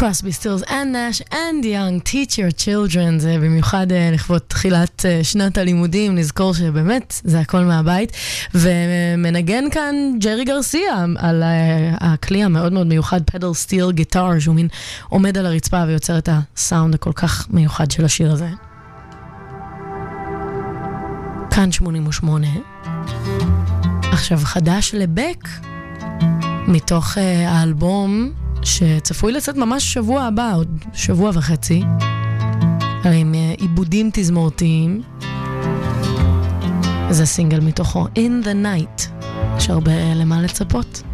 Crosby, Stills and Nash and Young, Teach Your Children, זה במיוחד לכבוד תחילת שנת הלימודים, נזכור שבאמת זה הכל מהבית, ומנגן כאן ג'רי גרסיה על הכלי המאוד מאוד מיוחד, פדל סטיל גיטר, שהוא מין עומד על הרצפה ויוצר את הסאונד הכל כך מיוחד של השיר הזה. כאן 88. עכשיו חדש לבק, מתוך האלבום שצפוי לצאת ממש שבוע הבא, עוד שבוע וחצי, עם עיבודים תזמורתיים. זה סינגל מתוכו, In the Night. יש הרבה למה לצפות.